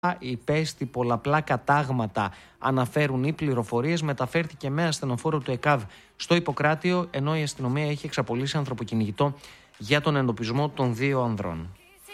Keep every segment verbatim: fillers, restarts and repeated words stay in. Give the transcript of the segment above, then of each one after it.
υπέστη πολλαπλά κατάγματα, αναφέρουν οι πληροφορίες. Μεταφέρθηκε με ασθενοφόρο του ΕΚΑΒ στο Ιπποκράτιο, ενώ η αστυνομία έχει εξαπολύσει ανθρωποκυνηγητό για τον εντοπισμό των δύο ανδρών.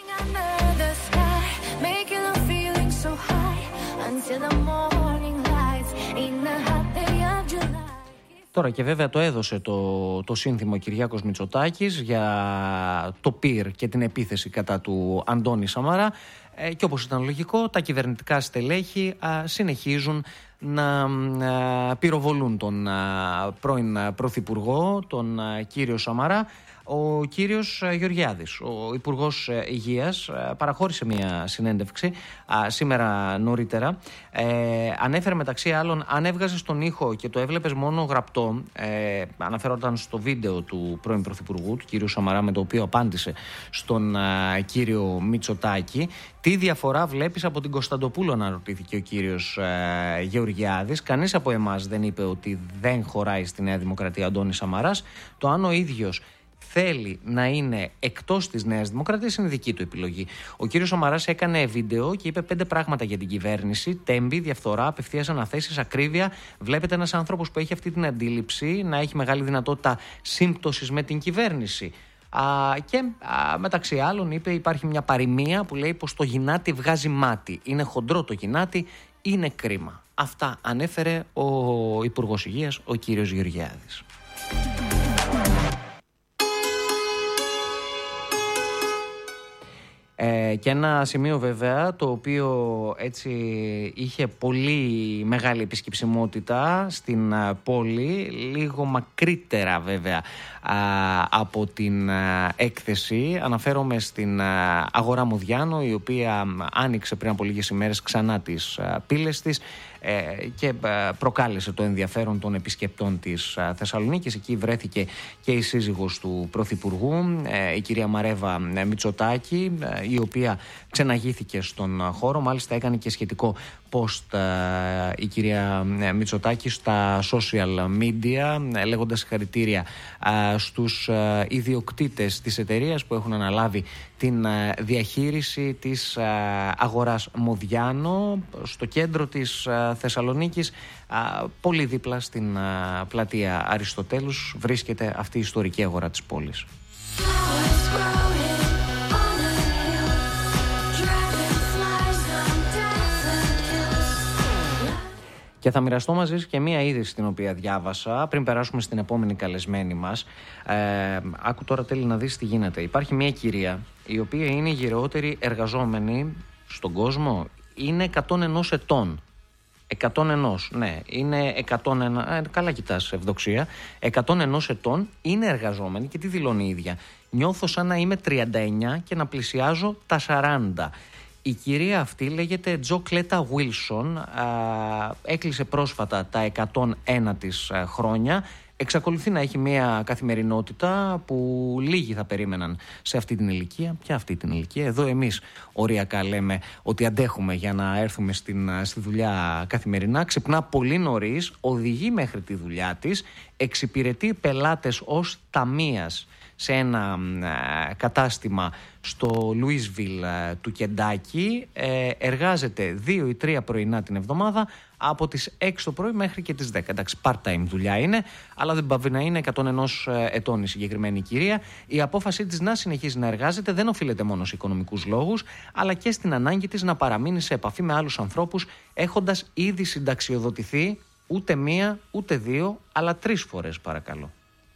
Τώρα και βέβαια το έδωσε το, το σύνθημο ο Κυριάκος Μητσοτάκης για το πυρ και την επίθεση κατά του Αντώνη Σαμαρά, ε, και όπως ήταν λογικό, τα κυβερνητικά στελέχη α, συνεχίζουν να α, πυροβολούν τον α, πρώην Πρωθυπουργό, τον α, κύριο Σαμαρά. Ο κύριος Γεωργιάδης, ο Υπουργός Υγείας, παραχώρησε μια συνέντευξη α, σήμερα νωρίτερα. Ε, ανέφερε μεταξύ άλλων, αν έβγαζες τον ήχο και το έβλεπες μόνο γραπτό, ε, αναφέρονταν στο βίντεο του πρώην Πρωθυπουργού, του κύριου Σαμαρά, με το οποίο απάντησε στον α, κύριο Μητσοτάκη, τι διαφορά βλέπεις από την Κωνσταντοπούλου, αναρωτήθηκε ο κύριος α, Γεωργιάδης. Κανείς από εμάς δεν είπε ότι δεν χωράει στη Νέα Δημοκρατία Αντώνης Σαμαράς. Το αν ο ίδιος θέλει να είναι εκτός της Νέας Δημοκρατίας είναι δική του επιλογή. Ο κύριος Σαμαράς έκανε βίντεο και είπε πέντε πράγματα για την κυβέρνηση: τέμπη, διαφθορά, απευθείας αναθέσεις, ακρίβεια. Βλέπετε ένας άνθρωπος που έχει αυτή την αντίληψη να έχει μεγάλη δυνατότητα σύμπτωσης με την κυβέρνηση. Α, και α, μεταξύ άλλων είπε, υπάρχει μια παροιμία που λέει πως το γυνάτι βγάζει μάτι. Είναι χοντρό το γυνάτι, είναι κρίμα. Αυτά ανέφερε ο Υπουργός Υγείας, ο κύριος Γεωργιάδης. Ε, και ένα σημείο βέβαια το οποίο έτσι είχε πολύ μεγάλη επισκεψιμότητα στην α, πόλη, λίγο μακρύτερα βέβαια α, από την α, έκθεση. Αναφέρομαι στην α, αγορά Μουδιάνο, η οποία άνοιξε πριν από λίγες ημέρες ξανά τις α, πύλες της και προκάλεσε το ενδιαφέρον των επισκεπτών της Θεσσαλονίκης. Εκεί βρέθηκε και η σύζυγος του Πρωθυπουργού, η κυρία Μαρέβα Μητσοτάκη, η οποία ξεναγήθηκε στον χώρο. Μάλιστα έκανε και σχετικό post η κυρία Μητσοτάκη στα social media, λέγοντας συγχαρητήρια στους ιδιοκτήτες της εταιρείας που έχουν αναλάβει την διαχείριση της αγοράς Μουδιάνο στο κέντρο της Θεσσαλονίκης. Πολύ δίπλα στην πλατεία Αριστοτέλους βρίσκεται αυτή η ιστορική αγορά της πόλης. Και θα μοιραστώ μαζί σας και μία είδηση την οποία διάβασα πριν περάσουμε στην επόμενη καλεσμένη μας. Ε, άκου τώρα, τέλει να δεις τι γίνεται. Υπάρχει μία κυρία η οποία είναι η γυρεότερη εργαζόμενη στον κόσμο. Είναι εκατόν ένα ετών. εκατόν ένα, ναι, είναι εκατόν ένα. Ε, καλά κοιτάς, ευδοξία. εκατόν ένα ετών, είναι εργαζόμενη και τι δηλώνει η ίδια: νιώθω σαν να είμαι τριάντα εννιά και να πλησιάζω τα σαράντα. Η κυρία αυτή λέγεται Τζο Κλέτα Βίλσον, έκλεισε πρόσφατα τα εκατόν ένα της χρόνια. Εξακολουθεί να έχει μια καθημερινότητα που λίγοι θα περίμεναν σε αυτή την ηλικία. Ποια αυτή την ηλικία? Εδώ εμείς οριακά λέμε ότι αντέχουμε για να έρθουμε στην, στη δουλειά καθημερινά. Ξυπνά πολύ νωρίς, οδηγεί μέχρι τη δουλειά της, εξυπηρετεί πελάτες ως ταμείας σε ένα ε, κατάστημα στο Λουίσβιλ ε, του Κεντάκι. ε, εργάζεται δύο ή τρία πρωινά την εβδομάδα, από τις έξι το πρωί μέχρι και τις δέκα. Εντάξει, part-time δουλειά είναι, αλλά δεν πάβει να είναι. εκατόν ένα ετών η συγκεκριμένη κυρία. Η απόφασή της να συνεχίζει να εργάζεται δεν οφείλεται μόνο σε οικονομικούς λόγους, αλλά και στην ανάγκη της να παραμείνει σε επαφή με άλλους ανθρώπους, έχοντας ήδη συνταξιοδοτηθεί ούτε μία ούτε δύο, αλλά τρεις φορές, παρακαλώ.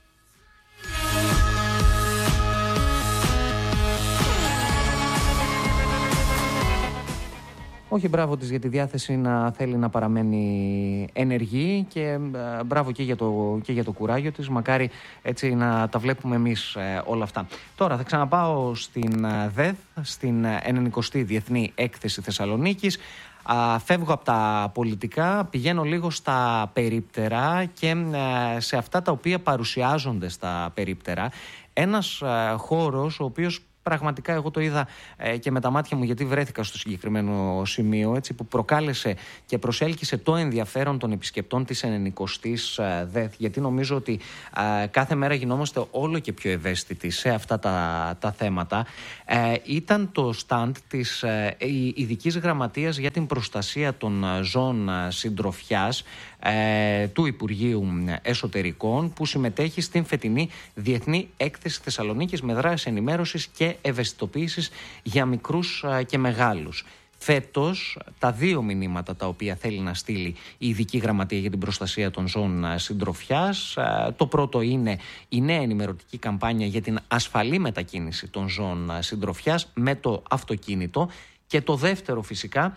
Όχι, μπράβο της για τη διάθεση να θέλει να παραμένει ενεργή και ε, μπράβο και για, το, και για το κουράγιο της. Μακάρι έτσι να τα βλέπουμε εμείς ε, όλα αυτά. Τώρα θα ξαναπάω στην ε, ΔΕΘ, στην ενενηκοστή Διεθνή Έκθεση Θεσσαλονίκης. Α, φεύγω από τα πολιτικά, πηγαίνω λίγο στα περίπτερα και ε, σε αυτά τα οποία παρουσιάζονται στα περίπτερα. Ένας ε, χώρος ο οποίος πραγματικά εγώ το είδα ε, και με τα μάτια μου, γιατί βρέθηκα στο συγκεκριμένο σημείο, έτσι, που προκάλεσε και προσέλκυσε το ενδιαφέρον των επισκεπτών της ενενηκοστής ε, ΔΕΘ, γιατί νομίζω ότι ε, κάθε μέρα γινόμαστε όλο και πιο ευαίσθητοι σε αυτά τα, τα θέματα. Ε, ήταν το stand της ε, Ειδικής Γραμματείας για την Προστασία των Ζώων Συντροφιάς ε, του Υπουργείου Εσωτερικών, που συμμετέχει στην φετινή Διεθνή Έκθεση Θεσσαλονίκης με δράσεις ενημέρωσης και ευαισθητοποίησης για μικρούς και μεγάλους. Φέτος, τα δύο μηνύματα τα οποία θέλει να στείλει η Ειδική Γραμματεία για την Προστασία των Ζώων Συντροφιάς. Το πρώτο είναι η νέα ενημερωτική καμπάνια για την ασφαλή μετακίνηση των ζώων συντροφιάς με το αυτοκίνητο. Και το δεύτερο, φυσικά,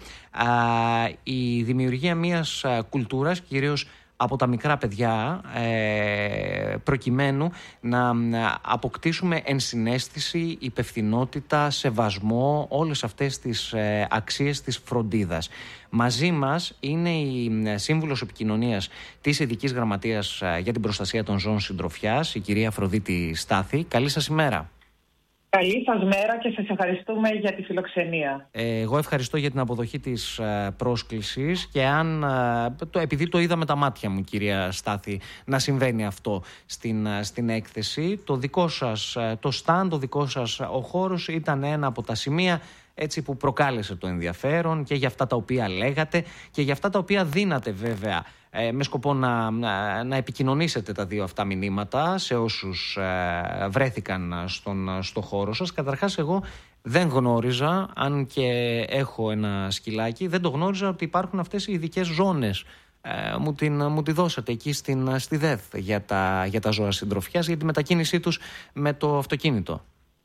η δημιουργία μιας κουλτούρας, κυρίως από τα μικρά παιδιά, προκειμένου να αποκτήσουμε ενσυναίσθηση, υπευθυνότητα, σεβασμό, όλες αυτές τις αξίες της φροντίδας. Μαζί μας είναι η Σύμβουλος Επικοινωνίας της Ειδικής Γραμματείας για την Προστασία των Ζώων Συντροφιάς, η κυρία Αφροδίτη Στάθη. Καλή σας ημέρα. Καλή σας μέρα και σας ευχαριστούμε για τη φιλοξενία. Ε, εγώ ευχαριστώ για την αποδοχή της ε, πρόσκλησης, και αν, ε, το, επειδή το είδα με τα μάτια μου, κυρία Στάθη, να συμβαίνει αυτό στην, ε, στην έκθεση, το δικό σας, ε, το stand, το δικό σας ο χώρος ήταν ένα από τα σημεία, έτσι, που προκάλεσε το ενδιαφέρον και για αυτά τα οποία λέγατε και για αυτά τα οποία δίνατε, βέβαια, ε, με σκοπό να, να, να επικοινωνήσετε τα δύο αυτά μηνύματα σε όσους ε, βρέθηκαν στον, στο χώρο σας. Καταρχάς, εγώ δεν γνώριζα, αν και έχω ένα σκυλάκι, δεν το γνώριζα ότι υπάρχουν αυτές οι ειδικές ζώνες. Ε, μου, την, μου τη δώσατε εκεί στην, στη ΔΕΘ για τα, για τα ζώα συντροφιάς, για τη μετακίνησή τους με το αυτοκίνητο.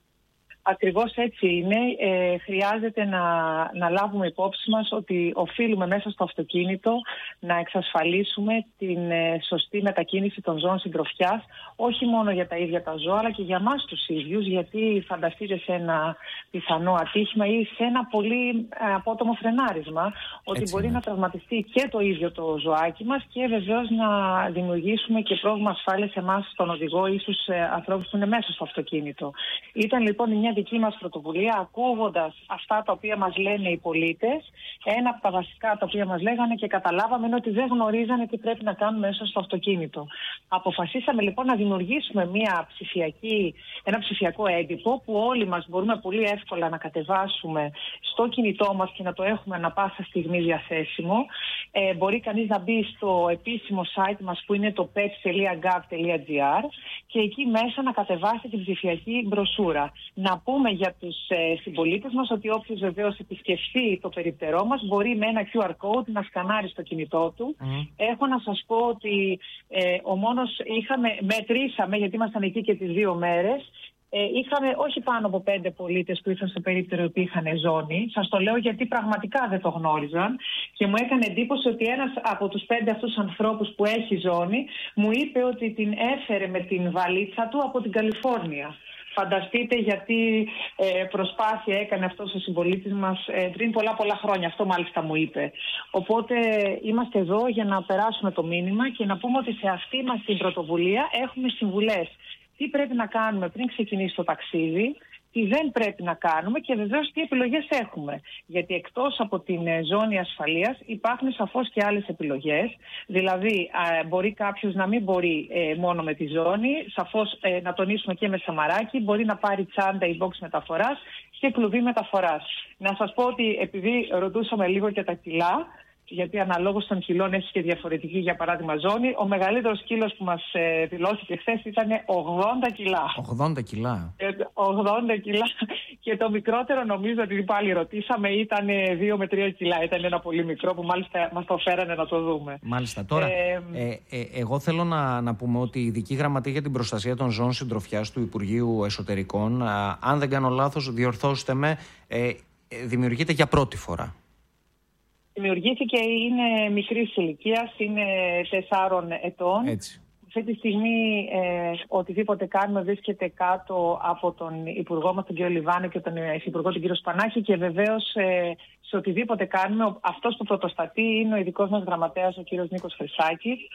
Ακριβώς έτσι είναι. Ε, χρειάζεται να, να λάβουμε υπόψη μας ότι οφείλουμε μέσα στο αυτοκίνητο να εξασφαλίσουμε την ε, σωστή μετακίνηση των ζώων συντροφιάς, όχι μόνο για τα ίδια τα ζώα, αλλά και για μας τους ίδιους, γιατί φανταστείτε σε ένα πιθανό ατύχημα ή σε ένα πολύ ε, απότομο φρενάρισμα, ότι έτσι μπορεί είναι. να τραυματιστεί και το ίδιο το ζωάκι μας και βεβαίως να δημιουργήσουμε και πρόβλημα ασφάλειας σε εμάς, στον οδηγό ή στους ε, ανθρώπους που είναι μέσα στο αυτοκίνητο. Ήταν λοιπόν μια δική μας πρωτοβουλία, ακούγοντας αυτά τα οποία μας λένε οι πολίτες. Ένα από τα βασικά τα οποία μας λέγανε και καταλάβαμε είναι ότι δεν γνωρίζανε τι πρέπει να κάνουμε μέσα στο αυτοκίνητο. Αποφασίσαμε λοιπόν να δημιουργήσουμε μια ψηφιακή, ένα ψηφιακό έντυπο που όλοι μας μπορούμε πολύ εύκολα να κατεβάσουμε στο κινητό μας και να το έχουμε ανα πάσα στιγμή διαθέσιμο. Ε, μπορεί κανείς να μπει στο επίσημο site μας που είναι το pets τελεία gov τελεία gr και εκεί μέσα να κατεβάσει την ψηφιακή μπροσούρα. Να πούμε για τους ε, συμπολίτες μας ότι όποιος βεβαίως επισκεφθεί το περιπτερό μας μπορεί με ένα κιου αρ code να σκανάρει στο κινητό του. Mm. Έχω να σας πω ότι ε, ο μόνος είχαμε, μετρήσαμε, γιατί ήμασταν εκεί και τις δύο μέρες, ε, είχαμε όχι πάνω από πέντε πολίτες που ήρθαν στο περίπτερο που είχαν ζώνη. Σας το λέω γιατί πραγματικά δεν το γνώριζαν και μου έκανε εντύπωση ότι ένας από τους πέντε αυτούς ανθρώπους που έχει ζώνη μου είπε ότι την έφερε με την βαλίτσα του από την Καλιφόρνια. Φανταστείτε γιατί ε, προσπάθεια έκανε αυτός ο συμπολίτης μας ε, πριν πολλά πολλά χρόνια. Αυτό μάλιστα μου είπε. Οπότε είμαστε εδώ για να περάσουμε το μήνυμα και να πούμε ότι σε αυτή μας την πρωτοβουλία έχουμε συμβουλές. Τι πρέπει να κάνουμε πριν ξεκινήσει το ταξίδι, τι δεν πρέπει να κάνουμε και βεβαίως τι επιλογές έχουμε. Γιατί εκτός από την ζώνη ασφαλείας υπάρχουν σαφώς και άλλες επιλογές. Δηλαδή α, μπορεί κάποιος να μην μπορεί ε, μόνο με τη ζώνη, σαφώς ε, να τονίσουμε και με σαμαράκι, μπορεί να πάρει τσάντα ή box μεταφοράς και κλουβί μεταφοράς. Να σας πω ότι επειδή ρωτούσαμε λίγο και τα κιλά, γιατί αναλόγως των κιλών έχει και διαφορετική, για παράδειγμα, ζώνη. Ο μεγαλύτερος κύλος που μας ε, δηλώθηκε χθες ήταν ογδόντα κιλά. ογδόντα κιλά. Ε, ογδόντα κιλά. Και το μικρότερο, νομίζω ότι πάλι ρωτήσαμε, ήταν δύο με τρία κιλά. Ήταν ένα πολύ μικρό που μάλιστα μας το φέρανε να το δούμε. Μάλιστα. Τώρα, ε, ε, ε, εγώ θέλω να, να πούμε ότι η Ειδική Γραμματεία για την Προστασία των Ζώων Συντροφιάς του Υπουργείου Εσωτερικών, α, αν δεν κάνω λάθος, διορθώστε με, ε, δημιουργείται για πρώτη φορά. Δημιουργήθηκε, είναι μικρής ηλικίας, είναι τεσσάρων ετών. Έτσι. Αυτή τη στιγμή ε, οτιδήποτε κάνουμε βρίσκεται κάτω από τον Υπουργό μας, τον κύριο Λιβάνο, και τον Υφυπουργό, τον κύριο Σπανάκη, και βεβαίως ε, σε οτιδήποτε κάνουμε, αυτός που πρωτοστατεί είναι ο ειδικός μας γραμματέας, ο κύριος Νίκος Χρυσάκης.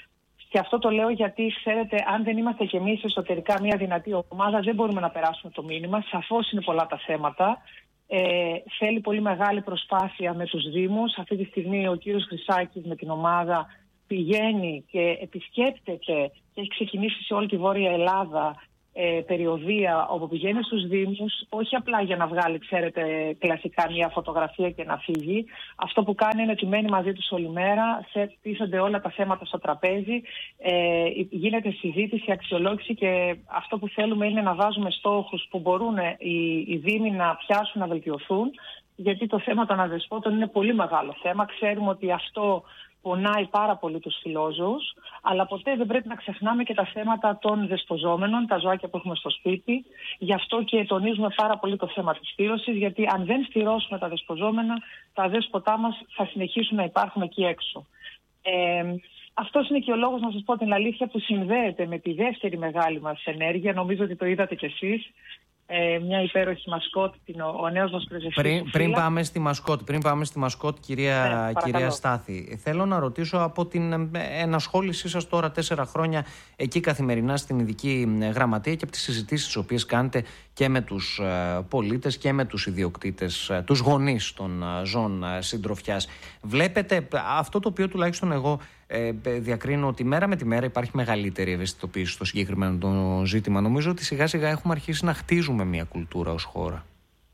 Και αυτό το λέω γιατί, ξέρετε, αν δεν είμαστε κι εμείς εσωτερικά μια δυνατή ομάδα, δεν μπορούμε να περάσουμε το μήνυμα. Σαφώς είναι πολλά τα θέματα. Ε, θέλει πολύ μεγάλη προσπάθεια με τους Δήμους. Αυτή τη στιγμή ο κύριος Χρυσάκης με την ομάδα πηγαίνει και επισκέπτεται και έχει ξεκινήσει σε όλη τη Βόρεια Ελλάδα ε, περιοδεία όπου πηγαίνει στους Δήμους, όχι απλά για να βγάλει, ξέρετε, κλασικά μια φωτογραφία και να φύγει. Αυτό που κάνει είναι ότι μένει μαζί τους όλη μέρα, τίθενται όλα τα θέματα στο τραπέζι, ε, γίνεται συζήτηση, αξιολόγηση και αυτό που θέλουμε είναι να βάζουμε στόχους που μπορούν οι, οι Δήμοι να πιάσουν, να βελτιωθούν, γιατί το θέμα των αδεσπότων είναι πολύ μεγάλο θέμα. Ξέρουμε ότι αυτό πονάει πάρα πολύ τους φιλόζωους, αλλά ποτέ δεν πρέπει να ξεχνάμε και τα θέματα των δεσποζόμενων, τα ζωάκια που έχουμε στο σπίτι. Γι' αυτό και τονίζουμε πάρα πολύ το θέμα της στήρωσης, γιατί αν δεν στηρώσουμε τα δεσποζόμενα, τα δέσποτά μας θα συνεχίσουν να υπάρχουν εκεί έξω. Ε, αυτός είναι και ο λόγος, να σας πω την αλήθεια, που συνδέεται με τη δεύτερη μεγάλη μας ενέργεια. Νομίζω ότι το είδατε κι εσείς. Ε, μια υπέροχη μασκότ, ο, ο νέος μας πρεσβευτής. Πριν, πριν, πάμε στη μασκότ, πριν πάμε στη μασκότ, κυρία, ναι, κυρία Στάθη, θέλω να ρωτήσω από την ενασχόλησή σας τώρα τέσσερα χρόνια εκεί καθημερινά στην Ειδική Γραμματεία και από τις συζητήσεις τις οποίες κάνετε και με τους πολίτες και με τους ιδιοκτήτες, τους γονείς των ζώων συντροφιάς. Βλέπετε αυτό το οποίο τουλάχιστον εγώ Ε, διακρίνω ότι μέρα με τη μέρα υπάρχει μεγαλύτερη ευαισθητοποίηση στο συγκεκριμένο το ζήτημα. Νομίζω ότι σιγά σιγά έχουμε αρχίσει να χτίζουμε μια κουλτούρα ως χώρα.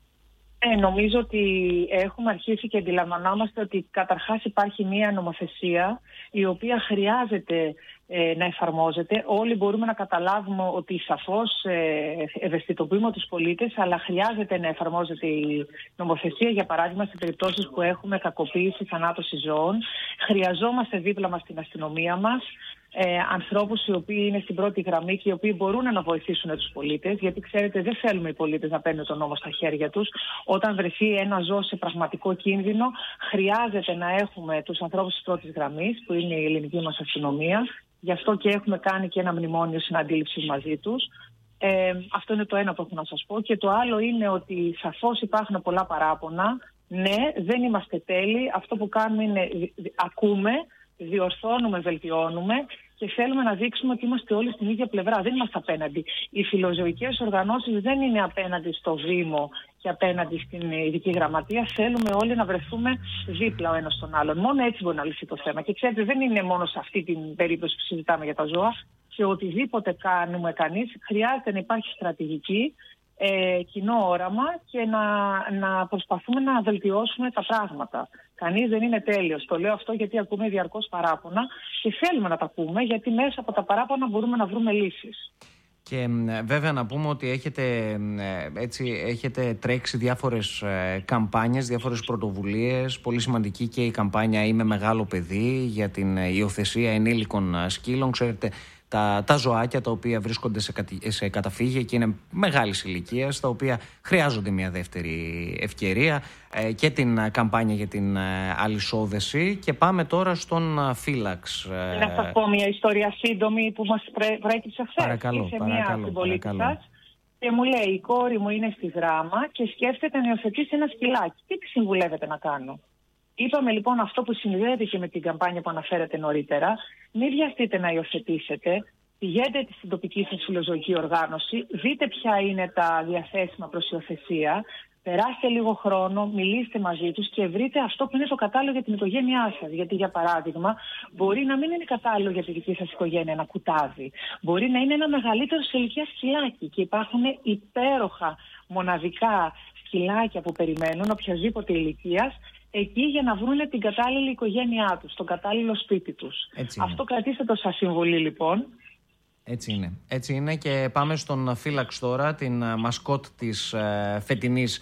Ε, νομίζω ότι έχουμε αρχίσει και αντιλαμβανόμαστε ότι καταρχάς υπάρχει μια νομοθεσία η οποία χρειάζεται ε, να εφαρμόζεται. Όλοι μπορούμε να καταλάβουμε ότι σαφώς ε, ευαισθητοποιούμε τους πολίτες, αλλά χρειάζεται να εφαρμόζεται η νομοθεσία, για παράδειγμα σε περιπτώσεις που έχουμε κακοποίηση, θανάτωση ζώων. Χρειαζόμαστε δίπλα μας την αστυνομία μας, Ε, ανθρώπους οι οποίοι είναι στην πρώτη γραμμή και οι οποίοι μπορούν να βοηθήσουν τους πολίτες, γιατί ξέρετε δεν θέλουμε οι πολίτες να παίρνουν τον νόμο στα χέρια τους. Όταν βρεθεί ένα ζώο σε πραγματικό κίνδυνο, χρειάζεται να έχουμε τους ανθρώπους της πρώτης γραμμής, που είναι η ελληνική μας αστυνομία. Γι' αυτό και έχουμε κάνει και ένα μνημόνιο συναντήληψης μαζί τους. Ε, αυτό είναι το ένα που έχω να σας πω. Και το άλλο είναι ότι σαφώς υπάρχουν πολλά παράπονα. Ναι, δεν είμαστε τέλειοι. Αυτό που κάνουμε είναι ακούμε, διορθώνουμε, βελτιώνουμε και θέλουμε να δείξουμε ότι είμαστε όλοι στην ίδια πλευρά. Δεν είμαστε απέναντι. Οι φιλοζωικές οργανώσεις δεν είναι απέναντι στο Δήμο και απέναντι στην Ειδική Γραμματεία. Θέλουμε όλοι να βρεθούμε δίπλα ο ένας τον άλλον. Μόνο έτσι μπορεί να λυθεί το θέμα. Και ξέρετε, δεν είναι μόνο σε αυτή την περίπτωση που συζητάμε για τα ζώα. Σε οτιδήποτε κάνουμε κανείς, χρειάζεται να υπάρχει στρατηγική, ε, κοινό όραμα και να, να προσπαθούμε να βελτιώσουμε τα πράγματα. Κανείς δεν είναι τέλειος. Το λέω αυτό γιατί ακούμε διαρκώς παράπονα και θέλουμε να τα ακούμε, γιατί μέσα από τα παράπονα μπορούμε να βρούμε λύσεις. Και βέβαια να πούμε ότι έχετε, έτσι, έχετε τρέξει διάφορες καμπάνιες, διάφορες πρωτοβουλίες. Πολύ σημαντική και η καμπάνια «Είμαι μεγάλο παιδί» για την υιοθεσία ενήλικων σκύλων. Ξέρετε, τα, τα ζωάκια τα οποία βρίσκονται σε, κατη, σε καταφύγια και είναι μεγάλης ηλικίας, τα οποία χρειάζονται μια δεύτερη ευκαιρία, ε, και την καμπάνια για την ε, αλυσόδεση. Και πάμε τώρα στον Φύλαξ. Ε, να σας πω μια ιστορία σύντομη που μας προέκυψε χθες. Παρακαλώ, Είσαι παρακαλώ, μια συμπολίτη παρακαλώ. σας και μου λέει: η κόρη μου είναι στη δράμα και σκέφτεται να υιοθετήσει ένα σκυλάκι. Τι τη συμβουλεύετε να κάνω? Είπαμε λοιπόν αυτό που συνδέεται και με την καμπάνια που αναφέρατε νωρίτερα. Μην βιαστείτε να υιοθετήσετε. Πηγαίνετε στην τοπική σας φιλοζωική οργάνωση, δείτε ποια είναι τα διαθέσιμα προς υιοθεσία, περάστε λίγο χρόνο, μιλήστε μαζί τους και βρείτε αυτό που είναι το κατάλληλο για την οικογένειά σας. Γιατί, για παράδειγμα, μπορεί να μην είναι κατάλληλο για τη δική σας οικογένεια ένα κουτάδι. Μπορεί να είναι ένα μεγαλύτερο σε ηλικία σκυλάκι και υπάρχουν υπέροχα μοναδικά σκυλάκια που περιμένουν οποιασδήποτε ηλικίας εκεί για να βρουν την κατάλληλη οικογένειά τους, το κατάλληλο σπίτι τους. Αυτό κρατήστε το σαν συμβολή λοιπόν. Έτσι είναι. Έτσι είναι και πάμε στον Φύλαξ τώρα, την μασκότ της ε, φετινής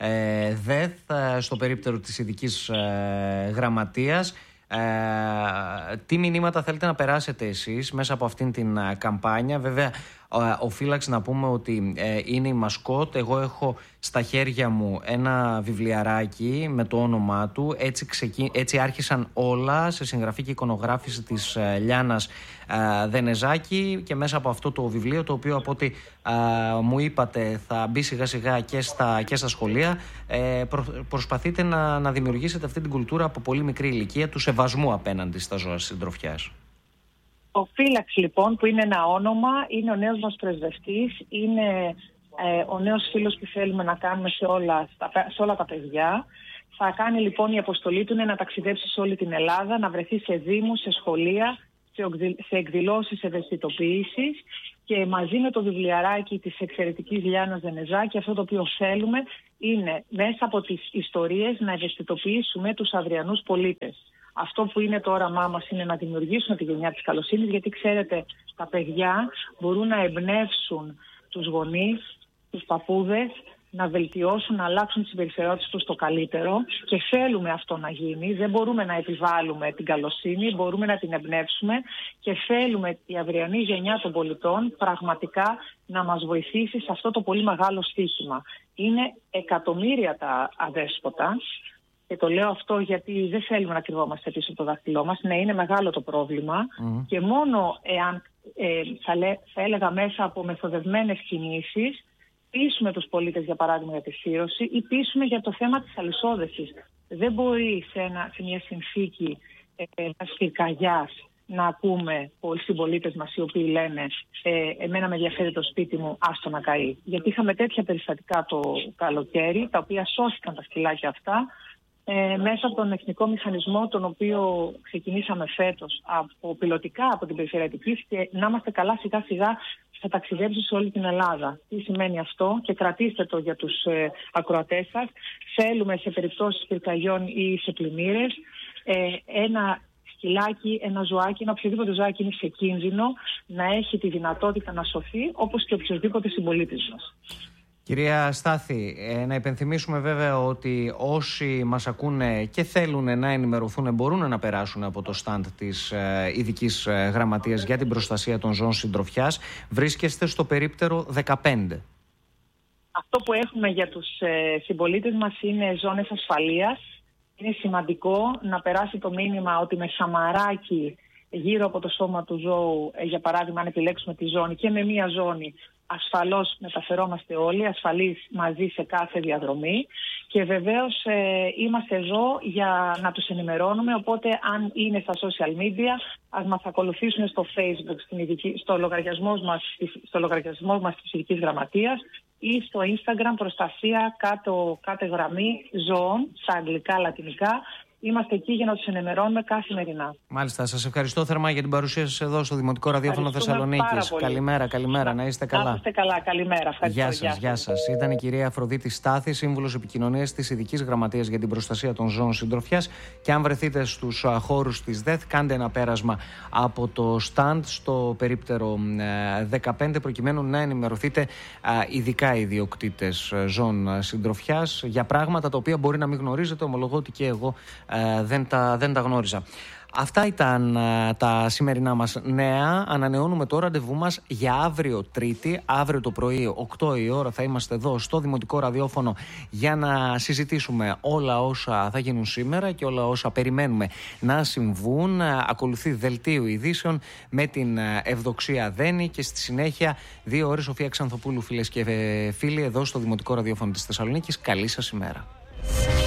ε, ΔΕΘ, ε, στο περίπτερο της Ειδικής ε, Γραμματείας. Ε, τι μηνύματα θέλετε να περάσετε εσείς μέσα από αυτήν την ε, καμπάνια? Βέβαια, ο Φύλαξ, να πούμε ότι ε, είναι η μασκότ. Εγώ έχω στα χέρια μου ένα βιβλιαράκι με το όνομά του. Έτσι, ξεκι... Έτσι άρχισαν όλα, σε συγγραφή και εικονογράφηση της ε, Λιάννας ε, Δενεζάκη, και μέσα από αυτό το βιβλίο, το οποίο από ό,τι ε, μου είπατε θα μπει σιγά σιγά και στα, και στα σχολεία, ε, προ... προσπαθείτε να, να δημιουργήσετε αυτή την κουλτούρα από πολύ μικρή ηλικία του σεβασμού απέναντι στα ζώα συντροφιάς. Ο Φύλαξ λοιπόν, που είναι ένα όνομα, είναι ο νέος μας πρεσβευτής, είναι ε, ο νέος φίλος που θέλουμε να κάνουμε σε όλα, σε όλα τα παιδιά. Θα κάνει λοιπόν η αποστολή του είναι να ταξιδέψει σε όλη την Ελλάδα, να βρεθεί σε δήμους, σε σχολεία, σε εκδηλώσεις ευαισθητοποίησης και μαζί με το βιβλιαράκι της εξαιρετικής Λιάννας Δενεζάκη αυτό το οποίο θέλουμε είναι μέσα από τις ιστορίες να ευαισθητοποιήσουμε τους αυριανούς πολίτες. Αυτό που είναι το όραμά μας είναι να δημιουργήσουμε τη γενιά της καλοσύνης, γιατί ξέρετε τα παιδιά μπορούν να εμπνεύσουν τους γονείς, τους παππούδες, να βελτιώσουν, να αλλάξουν τις συμπεριφορές τους στο καλύτερο και θέλουμε αυτό να γίνει. Δεν μπορούμε να επιβάλλουμε την καλοσύνη, μπορούμε να την εμπνεύσουμε και θέλουμε η αυριανή γενιά των πολιτών πραγματικά να μας βοηθήσει σε αυτό το πολύ μεγάλο στοίχημα. Είναι εκατομμύρια τα αδέσποτα και το λέω αυτό γιατί δεν θέλουμε να κρυβόμαστε πίσω από το δάχτυλό μας. Ναι, είναι μεγάλο το πρόβλημα mm. και μόνο εάν ε, θα, λέ, θα έλεγα μέσα από μεθοδευμένες κινήσεις πείσουμε τους πολίτες, για παράδειγμα, για τη σύρωση ή πείσουμε για το θέμα της αλυσόδεσης. Δεν μπορεί σε, ένα, σε μια συνθήκη ε, πυρκαγιάς να ακούμε πολλοί συμπολίτες μας οι οποίοι λένε ε, εμένα με ενδιαφέρει το σπίτι μου, άστο να καεί. Γιατί είχαμε τέτοια περιστατικά το καλοκαίρι, τα οποία σώθηκαν τα σκυλάκια αυτά ε, μέσα από τον εθνικό μηχανισμό, τον οποίο ξεκινήσαμε φέτος από πιλωτικά από την Περιφερειακή και να είμαστε καλά σιγά σιγά θα ταξιδέψει σε όλη την Ελλάδα. Τι σημαίνει αυτό και κρατήστε το για τους ε, ακροατές σας. Θέλουμε σε περιπτώσεις πυρκαγιών ή σε πλημμύρες ε, ένα σκυλάκι, ένα ζωάκι, ένα οποιοδήποτε ζωάκι είναι σε κίνδυνο να έχει τη δυνατότητα να σωθεί όπως και οποιοδήποτε συμπολίτης μας. Κυρία Στάθη, ε, να υπενθυμίσουμε βέβαια ότι όσοι μας ακούνε και θέλουν να ενημερωθούν μπορούν να περάσουν από το στάντ της ε, ειδικής ε, γραμματείας για την προστασία των ζώων συντροφιάς. Βρίσκεστε στο περίπτερο δεκαπέντε. Αυτό που έχουμε για τους ε, συμπολίτες μας είναι ζώνες ασφαλείας. Είναι σημαντικό να περάσει το μήνυμα ότι με σαμαράκι γύρω από το σώμα του ζώου, ε, για παράδειγμα αν επιλέξουμε τη ζώνη και με μία ζώνη, ασφαλώς μεταφερόμαστε όλοι, ασφαλείς μαζί σε κάθε διαδρομή και βεβαίως ε, είμαστε εδώ για να τους ενημερώνουμε, οπότε αν είναι στα social media ας μας ακολουθήσουν στο Facebook, στην ειδική, στο, λογαριασμό μας, στο λογαριασμό μας της ειδικής γραμματείας ή στο Instagram προστασία κάτω, κάτω γραμμή ζώων, στα αγγλικά, λατινικά. Είμαστε εκεί για να τους ενημερώνουμε καθημερινά. Μάλιστα. Σας ευχαριστώ θερμά για την παρουσία σας εδώ στο Δημοτικό Ραδιόφωνο Θεσσαλονίκης. Καλημέρα, καλημέρα. Να είστε καλά. Να είστε καλά. Καλημέρα. Ευχαριστώ. Γεια σας, γεια σας. Ήταν η κυρία Αφροδίτη Στάθη, σύμβουλος επικοινωνίας της Ειδικής Γραμματείας για την Προστασία των Ζώων Συντροφιάς. Και αν βρεθείτε στους χώρους της ΔΕΘ, κάντε ένα πέρασμα από το στάντ στο περίπτερο δεκαπέντε, προκειμένου να ενημερωθείτε, ειδικά οι ιδιοκτήτες ζώων συντροφιάς, για πράγματα τα οποία μπορεί να μην γνωρίζετε. Ομολογώ ότι και εγώ Uh, δεν, τα, δεν τα γνώριζα. Αυτά ήταν uh, τα σημερινά μας νέα. Ανανεώνουμε το ραντεβού μας για αύριο Τρίτη. Αύριο το πρωί, οκτώ η ώρα, θα είμαστε εδώ στο Δημοτικό Ραδιόφωνο για να συζητήσουμε όλα όσα θα γίνουν σήμερα και όλα όσα περιμένουμε να συμβούν. Uh, ακολουθεί δελτίο ειδήσεων με την uh, Ευδοξία Δένη και στη συνέχεια δύο ώρες Σοφία Ξανθοπούλου, φίλες και φίλοι, εδώ στο Δημοτικό Ραδιόφωνο της Θεσσαλονίκης. Καλή σας ημέρα.